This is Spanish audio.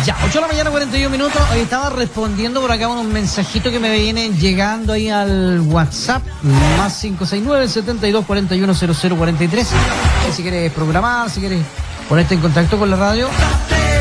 Ya, 8 de la mañana, 41 minutos. Hoy estaba respondiendo por acá unos mensajitos que me vienen llegando ahí al WhatsApp. Más 569-7241-0043. Si quieres programar, si quieres ponerte en contacto con la radio,